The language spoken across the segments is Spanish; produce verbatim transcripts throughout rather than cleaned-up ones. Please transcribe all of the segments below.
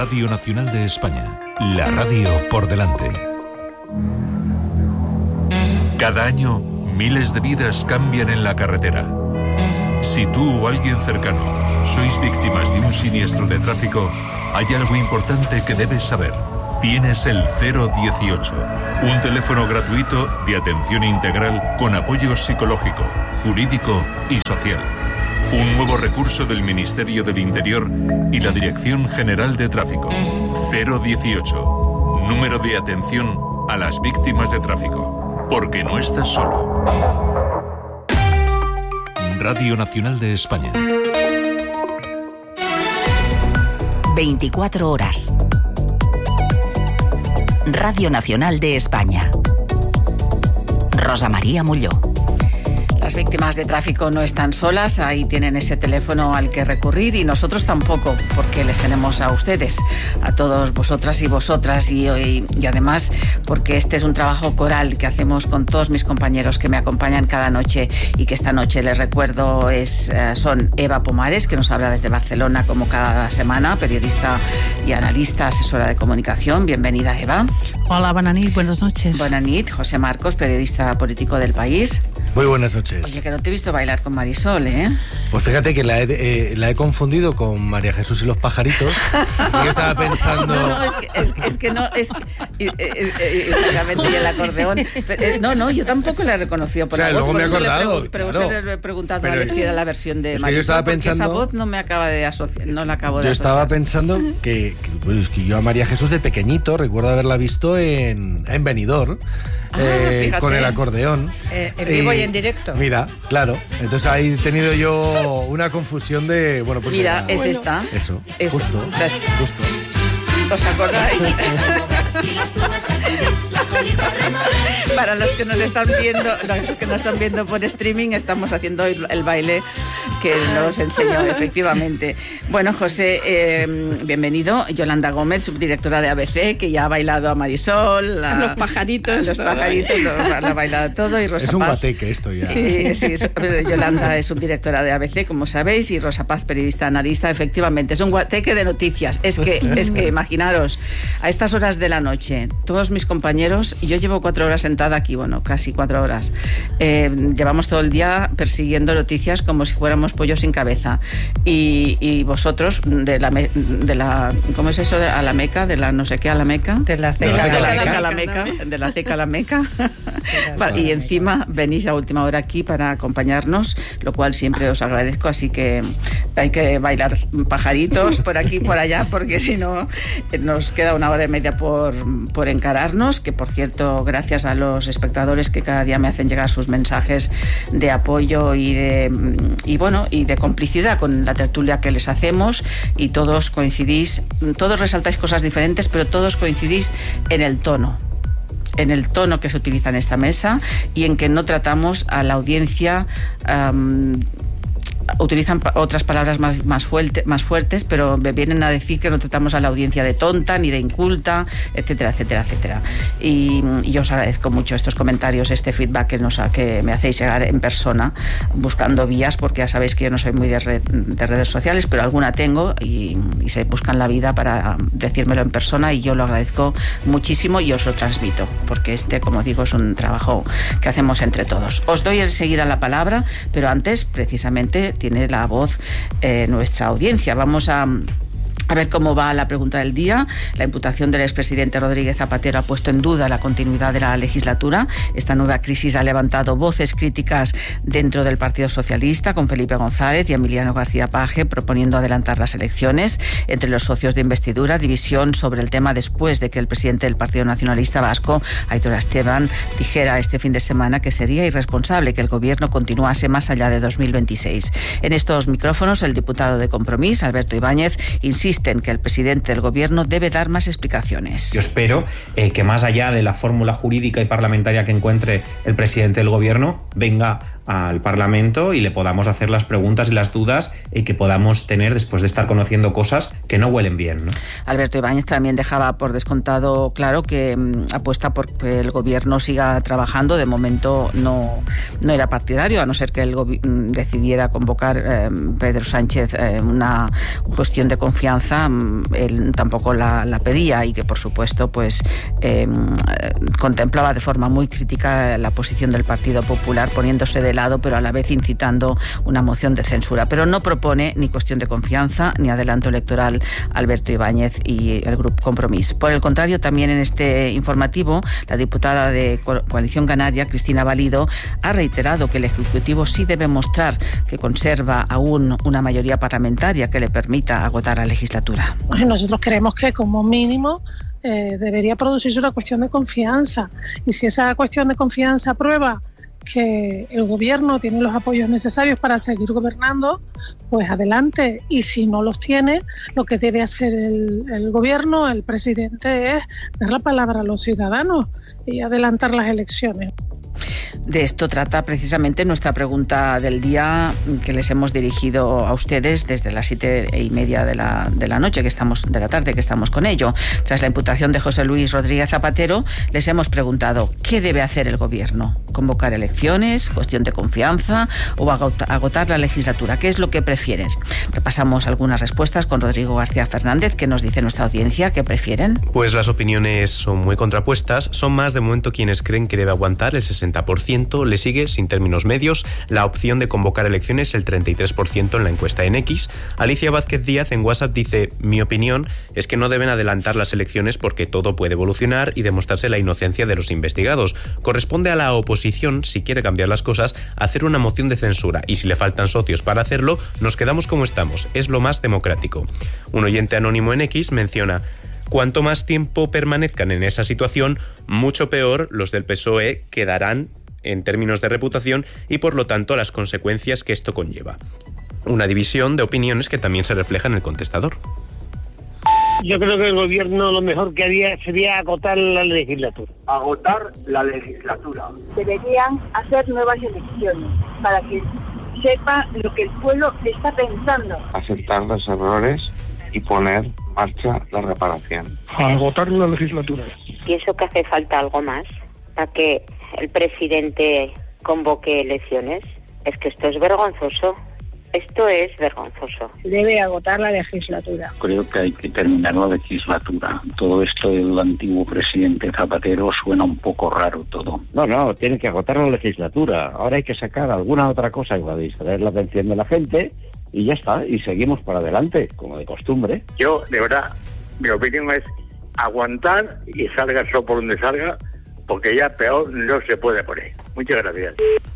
Radio Nacional de España, la radio por delante. Cada año, miles de vidas cambian en la carretera. Si tú o alguien cercano sois víctimas de un siniestro de tráfico, hay algo importante que debes saber. Tienes el cero dieciocho, un teléfono gratuito de atención integral con apoyo psicológico, jurídico y social. Un nuevo recurso del Ministerio del Interior y la Dirección General de Tráfico. cero dieciocho, número de atención a las víctimas de tráfico. Porque no estás solo. Radio Nacional de España. veinticuatro horas. Radio Nacional de España. Rosa María Molló. Las víctimas de tráfico no están solas, ahí tienen ese teléfono al que recurrir y nosotros tampoco, porque les tenemos a ustedes, a todos vosotras y vosotras y, y, y además porque este es un trabajo coral que hacemos con todos mis compañeros que me acompañan cada noche y que esta noche les recuerdo es, son Eva Pomares, que nos habla desde Barcelona como cada semana, periodista y analista, asesora de comunicación. Bienvenida, Eva. Hola, buenas noches, buenas noches. Buenas noches, José Marcos, periodista político del País. Muy buenas noches. Oye, que no te he visto bailar con Marisol, ¿eh? Pues fíjate que la he, eh, la he confundido con María Jesús y los pajaritos. Y yo estaba pensando... No, no, es que, es, es que no, es que, eh, eh, exactamente, y el acordeón. Pero, eh, no, no, yo tampoco la he reconocido por o sea, la voz. luego me he acordado, le pero claro. se le he preguntado Pero a ver si era la versión de es Marisol, que yo estaba pensando, esa voz no me acaba de asociar, no la acabo de Yo asociar. estaba pensando que, que, bueno, es que yo a María Jesús de pequeñito recuerdo haberla visto en, en Benidorm. Ah, eh, con el acordeón. Eh, en vivo y, y en directo. Mira, claro. Entonces ahí he tenido yo una confusión de... Bueno, pues Mira, era, es bueno, esta. Eso, es, justo, las, justo. ¿Os acordáis? Para los que nos están viendo, los que nos están viendo por streaming, estamos haciendo el, el baile que nos enseñó efectivamente. Bueno, José, eh, bienvenido. Yolanda Gómez, subdirectora de A B C, que ya ha bailado a Marisol, a, a los pajaritos, a los pajaritos, lo, lo ha bailado todo. Y Rosa es un Paz, guateque esto ya. Sí, sí, es, Yolanda es subdirectora de A B C, como sabéis, y Rosa Paz, periodista analista. Efectivamente, es un guateque de noticias. Es que, es que imaginaros, a estas horas de la noche, todos mis compañeros, y yo llevo cuatro horas sentada aquí, bueno, casi cuatro horas, eh, llevamos todo el día persiguiendo noticias como si fuéramos pollos sin cabeza. Y, y vosotros, de la, de la, ¿cómo es eso? A la Meca, de la no sé qué a la Meca. De la de la Ceca a la Meca, de la Ceca a la Meca. Y encima venís a última hora aquí para acompañarnos, lo cual siempre os agradezco, así que hay que bailar pajaritos por aquí y por allá, porque si no nos queda una hora y media por, por encararnos, que por cierto, gracias a los espectadores que cada día me hacen llegar sus mensajes de apoyo y de y bueno y de complicidad con la tertulia que les hacemos, y todos coincidís, todos resaltáis cosas diferentes, pero todos coincidís en el tono en el tono que se utiliza en esta mesa y en que no tratamos a la audiencia. Um, utilizan otras palabras más, más, fuerte, más fuertes, pero me vienen a decir que no tratamos a la audiencia de tonta ni de inculta, etcétera, etcétera, etcétera. Y, y yo os agradezco mucho estos comentarios, este feedback que, nos, que me hacéis llegar en persona, buscando vías, porque ya sabéis que yo no soy muy de, red, de redes sociales, pero alguna tengo y, y se buscan la vida para decírmelo en persona, y yo lo agradezco muchísimo y os lo transmito, porque este, como digo, es un trabajo que hacemos entre todos. Os doy enseguida la palabra, pero antes, precisamente, tiene la voz eh, nuestra audiencia. Vamos a... A ver cómo va la pregunta del día. La imputación del expresidente Rodríguez Zapatero ha puesto en duda la continuidad de la legislatura. Esta nueva crisis ha levantado voces críticas dentro del Partido Socialista, con Felipe González y Emiliano García Paje proponiendo adelantar las elecciones. Entre los socios de investidura, división sobre el tema después de que el presidente del Partido Nacionalista Vasco, Aitor Esteban, dijera este fin de semana que sería irresponsable que el gobierno continuase más allá de dos mil veintiséis. En estos micrófonos, el diputado de Compromís, Alberto Ibáñez, insiste en que el presidente del gobierno debe dar más explicaciones. Yo espero eh, que más allá de la fórmula jurídica y parlamentaria que encuentre el presidente del gobierno, venga al Parlamento y le podamos hacer las preguntas y las dudas y que podamos tener después de estar conociendo cosas que no huelen bien, ¿no? Alberto Ibáñez también dejaba por descontado claro que mmm, apuesta por que el gobierno siga trabajando. De momento no, no era partidario, a no ser que él gobi- decidiera convocar eh, Pedro Sánchez eh, una cuestión de confianza, él tampoco la, la pedía, y que por supuesto pues eh, contemplaba de forma muy crítica la posición del Partido Popular, poniéndose de lado, pero a la vez incitando una moción de censura. Pero no propone ni cuestión de confianza ni adelanto electoral Alberto Ibáñez y el Grupo Compromís. Por el contrario, también en este informativo, la diputada de Coalición Canaria, Cristina Valido, ha reiterado que el Ejecutivo sí debe mostrar que conserva aún una mayoría parlamentaria que le permita agotar la legislatura. Nosotros creemos que como mínimo eh, debería producirse una cuestión de confianza, y si esa cuestión de confianza prueba que el gobierno tiene los apoyos necesarios para seguir gobernando, pues adelante, y si no los tiene, lo que debe hacer el, el gobierno, el presidente, es dar la palabra a los ciudadanos y adelantar las elecciones. De esto trata precisamente nuestra pregunta del día, que les hemos dirigido a ustedes desde las siete y media de la, de la noche, que estamos, de la tarde, que estamos con ello. Tras la imputación de José Luis Rodríguez Zapatero, les hemos preguntado ¿qué debe hacer el gobierno? ¿Convocar elecciones? ¿Cuestión de confianza? ¿O agotar la legislatura? ¿Qué es lo que prefieren? Repasamos algunas respuestas con Rodrigo García Fernández, que nos dice nuestra audiencia qué prefieren. Pues las opiniones son muy contrapuestas. Son más de momento quienes creen que debe aguantar, el sesenta por ciento. Le sigue, sin términos medios, la opción de convocar elecciones, el treinta y tres por ciento en la encuesta en X. Alicia Vázquez Díaz en WhatsApp dice: mi opinión es que no deben adelantar las elecciones porque todo puede evolucionar y demostrarse la inocencia de los investigados. Corresponde a la oposición, si quiere cambiar las cosas, hacer una moción de censura, y si le faltan socios para hacerlo, nos quedamos como estamos. Es lo más democrático. Un oyente anónimo en X menciona: cuanto más tiempo permanezcan en esa situación, mucho peor los del P S O E quedarán en términos de reputación y por lo tanto las consecuencias que esto conlleva. Una división de opiniones que también se refleja en el contestador. Yo creo que el gobierno lo mejor que haría sería agotar la legislatura. Agotar la legislatura. Deberían hacer nuevas elecciones para que sepa lo que el pueblo está pensando. Aceptar los errores y poner en marcha la reparación. Agotar la legislatura. Pienso que hace falta algo más para que el presidente convoque elecciones. Es que esto es vergonzoso. Esto es vergonzoso. Debe agotar la legislatura. Creo que hay que terminar la legislatura. Todo esto del antiguo presidente Zapatero suena un poco raro todo. No, no, tiene que agotar la legislatura. Ahora hay que sacar alguna otra cosa para distraer la atención de la gente y ya está. Y seguimos para adelante, como de costumbre. Yo, de verdad, mi opinión es aguantar y salga el sol por donde salga, porque ya peor no se puede poner. Muchas gracias.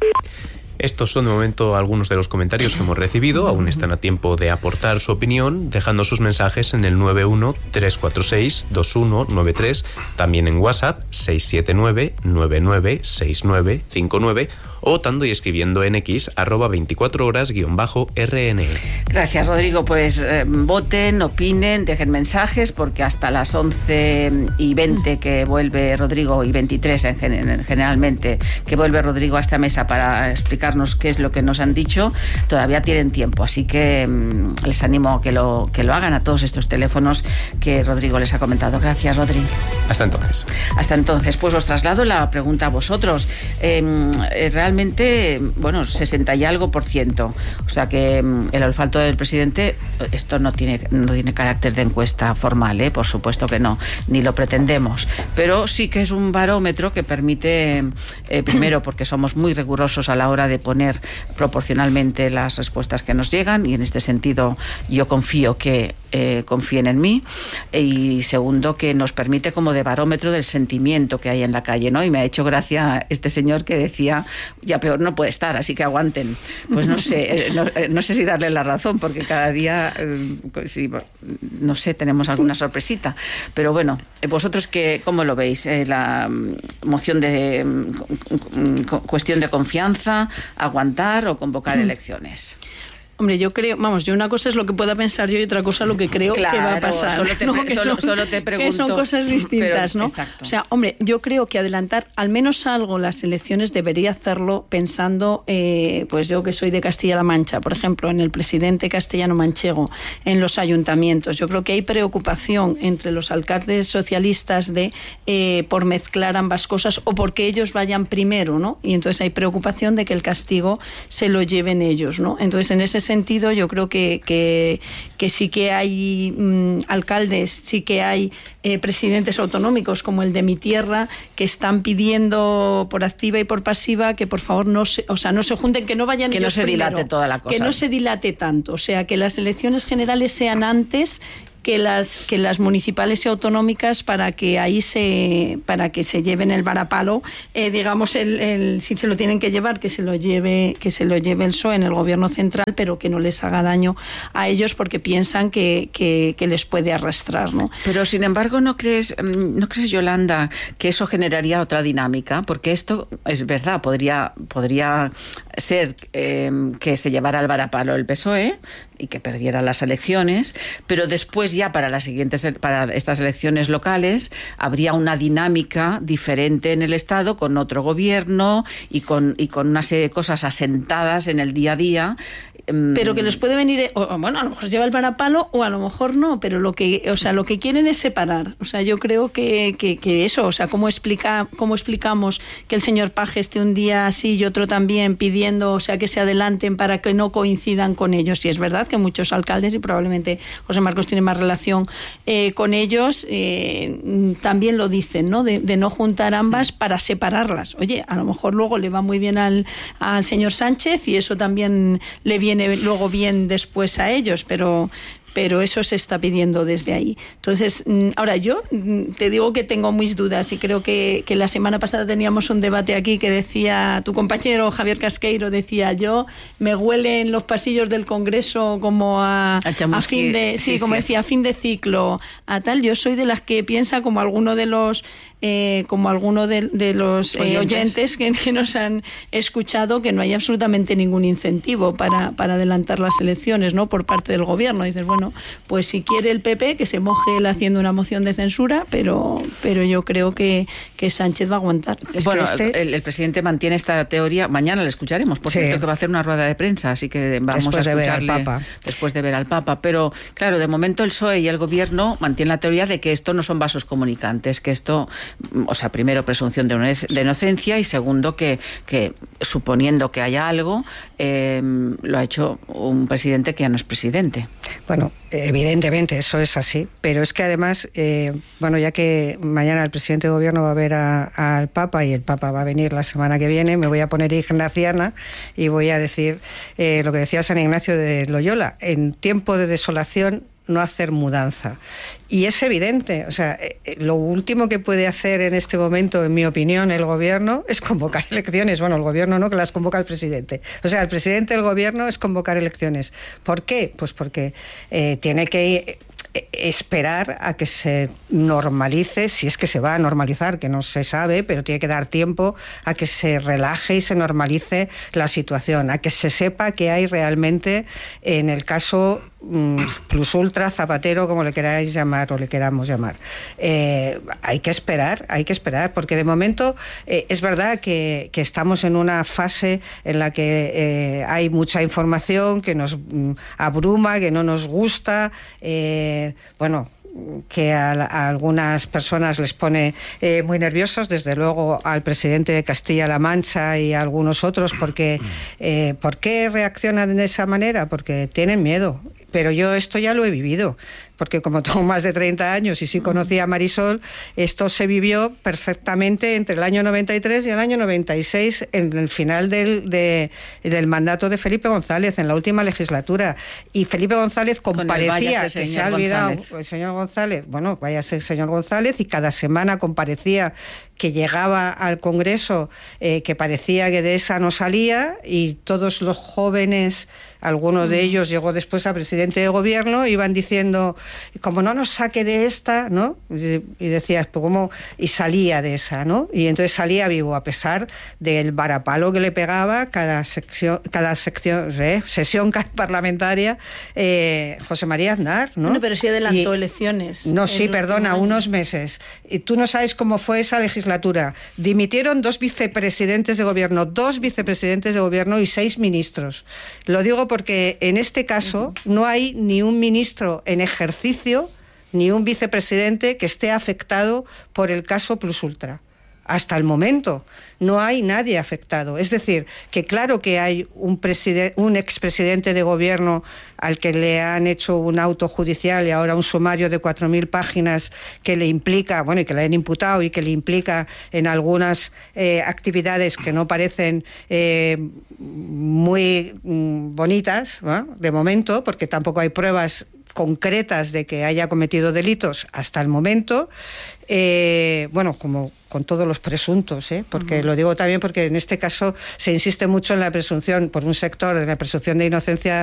Estos son de momento algunos de los comentarios que hemos recibido. Aún están a tiempo de aportar su opinión dejando sus mensajes en el nueve uno tres cuatro seis dos uno nueve tres, también en WhatsApp seis siete nueve nueve nueve seis nueve cinco nueve, o votando y escribiendo en X arroba veinticuatro horas guión bajo R N E. Gracias, Rodrigo. Pues eh, voten, opinen, dejen mensajes, porque hasta las once y veinte que vuelve Rodrigo, y veintitrés en gen- generalmente, que vuelve Rodrigo a esta mesa para explicarnos qué es lo que nos han dicho, todavía tienen tiempo. Así que mmm, les animo a que lo, que lo hagan a todos estos teléfonos que Rodrigo les ha comentado. Gracias, Rodrigo. Hasta entonces. Hasta entonces. Pues os traslado la pregunta a vosotros. Eh, realmente Realmente, bueno, sesenta y algo por ciento. O sea que el olfato del presidente, esto no tiene, no tiene carácter de encuesta formal, ¿eh? Por supuesto que no, ni lo pretendemos. Pero sí que es un barómetro que permite, eh, primero, porque somos muy rigurosos a la hora de poner proporcionalmente las respuestas que nos llegan, y en este sentido yo confío que eh, confíen en mí, y segundo, que nos permite como de barómetro del sentimiento que hay en la calle, ¿no? Y me ha hecho gracia este señor que decía: ya peor no puede estar, así que aguanten. Pues no sé, no, no sé si darle la razón, porque cada día, eh, sí, no sé, tenemos alguna sorpresita. Pero bueno, vosotros qué, ¿cómo lo veis? Eh, la moción de mm, cuestión de confianza, aguantar o convocar elecciones. Hombre, yo creo, vamos, yo una cosa es lo que pueda pensar yo y otra cosa lo que creo claro, que va a pasar. Solo te, ¿no? pre- que solo, son, solo te pregunto. Que son cosas distintas, pero, ¿no? Exacto. O sea, hombre, yo creo que adelantar al menos algo las elecciones debería hacerlo pensando, eh, pues yo que soy de Castilla-La Mancha, por ejemplo, en el presidente castellano-manchego, en los ayuntamientos. Yo creo que hay preocupación entre los alcaldes socialistas de eh, por mezclar ambas cosas o porque ellos vayan primero, ¿no? Y entonces hay preocupación de que el castigo se lo lleven ellos, ¿no? Entonces, en ese sentido, yo creo que, que, que sí que hay mmm, alcaldes, sí que hay eh, presidentes autonómicos como el de mi tierra que están pidiendo por activa y por pasiva que por favor no se, o sea, no se junten, que no vayan que ellos no se primero, dilate toda la cosa. Que no se dilate tanto, o sea, que las elecciones generales sean antes que las que las municipales y autonómicas para que ahí se para que se lleven el varapalo, eh, digamos el, el si se lo tienen que llevar que se lo lleve que se lo lleve el P S O E en el gobierno central, pero que no les haga daño a ellos porque piensan que, que, que les puede arrastrar, ¿no? Pero sin embargo no crees no crees Yolanda que eso generaría otra dinámica, porque esto es verdad, podría podría ser eh, que se llevara el varapalo el P S O E y que perdiera las elecciones, pero después ya para las siguientes para estas elecciones locales habría una dinámica diferente en el Estado con otro gobierno y con y con una serie de cosas asentadas en el día a día. Pero que les puede venir, o, bueno, a lo mejor lleva el varapalo o a lo mejor no, pero lo que, o sea, lo que quieren es separar. O sea, yo creo que, que, que eso, o sea, cómo explica, cómo explicamos que el señor Paje esté un día así y otro también pidiendo, o sea, que se adelanten para que no coincidan con ellos. Y es verdad que muchos alcaldes, y probablemente José Marcos tiene más relación eh, con ellos, eh, también lo dicen, ¿no? De, de no juntar ambas para separarlas. Oye, a lo mejor luego le va muy bien al, al señor Sánchez y eso también le viene luego bien después a ellos, pero pero eso se está pidiendo desde ahí. Entonces, ahora yo te digo que tengo mis dudas y creo que, que la semana pasada teníamos un debate aquí que decía, tu compañero Javier Casqueiro decía, yo me huele en los pasillos del Congreso como a, a fin de, sí, sí como sí. decía, a fin de ciclo, a tal. Yo soy de las que piensa como alguno de los eh, como alguno de, de los eh, oyentes, oyentes que, que nos han escuchado que no hay absolutamente ningún incentivo para, para adelantar las elecciones, ¿no? Por parte del gobierno. Dices, bueno, pues si quiere el P P que se moje él haciendo una moción de censura, pero pero yo creo que, que Sánchez va a aguantar. Es bueno, este... el, el presidente mantiene esta teoría, mañana la escucharemos, por sí. cierto, que va a hacer una rueda de prensa, así que vamos después a escucharle de ver al Papa. después de ver al Papa, pero claro, de momento el P S O E y el gobierno mantienen la teoría de que esto no son vasos comunicantes, que esto, o sea, primero presunción de, de inocencia y segundo que, que suponiendo que haya algo, eh, lo ha hecho un presidente que ya no es presidente. Bueno, evidentemente eso es así, pero es que además, eh, bueno, ya que mañana el presidente de gobierno va a ver a, al Papa y el Papa va a venir la semana que viene, me voy a poner ignaciana y voy a decir eh, lo que decía San Ignacio de Loyola, en tiempo de desolación no hacer mudanza. Y es evidente, o sea, lo último que puede hacer en este momento, en mi opinión, el gobierno es convocar elecciones. Bueno, el gobierno no, que las convoca el presidente. O sea, el presidente del gobierno es convocar elecciones. ¿Por qué? Pues porque eh, tiene que esperar a que se normalice, si es que se va a normalizar, que no se sabe, pero tiene que dar tiempo a que se relaje y se normalice la situación, a que se sepa que hay realmente, en el caso mmm, plus ultra, Zapatero, como le queráis llamar o le queramos llamar. Eh, hay que esperar, hay que esperar, porque de momento eh, es verdad que, que estamos en una fase en la que eh, hay mucha información que nos mm, abruma, que no nos gusta, eh, bueno, que a, a algunas personas les pone eh, muy nerviosos, desde luego al presidente de Castilla-La Mancha y a algunos otros, porque eh, ¿por qué reaccionan de esa manera? Porque tienen miedo. Pero yo esto ya lo he vivido, porque como tengo más de treinta años y sí conocía a Marisol, esto se vivió perfectamente entre el año noventa y tres y el año noventa y seis, en el final del, de, del mandato de Felipe González, en la última legislatura. Y Felipe González comparecía, que se ha olvidado, González. el señor González, bueno, vaya a ser el señor González, y cada semana comparecía que llegaba al Congreso, eh, que parecía que de esa no salía, y todos los jóvenes, algunos de ellos llegó después a presidente de gobierno, iban diciendo como no nos saque de esta, ¿no? Y, y decías, pues cómo, y salía de esa, ¿no? Y entonces salía vivo, a pesar del varapalo que le pegaba cada sección, cada sección, ¿eh? sesión parlamentaria, eh, José María Aznar, ¿no? Bueno, pero sí adelantó y, elecciones. No, sí, perdona, unos meses. Y tú no sabes cómo fue esa legislatura. Dimitieron dos vicepresidentes de gobierno, dos vicepresidentes de gobierno y seis ministros. Lo digo porque en este caso no hay ni un ministro en ejercicio ni un vicepresidente que esté afectado por el caso Plus Ultra. Hasta el momento no hay nadie afectado. Es decir, que claro que hay un, un expresidente de gobierno al que le han hecho un auto judicial y ahora un sumario de cuatro mil páginas que le implica, bueno, y que le han imputado y que le implica en algunas eh, actividades que no parecen eh, muy mm, bonitas, ¿no? De momento, porque tampoco hay pruebas concretas de que haya cometido delitos hasta el momento, eh, bueno, como con todos los presuntos, ¿eh? Porque uh-huh. lo digo también porque en este caso se insiste mucho en la presunción, por un sector de la presunción de inocencia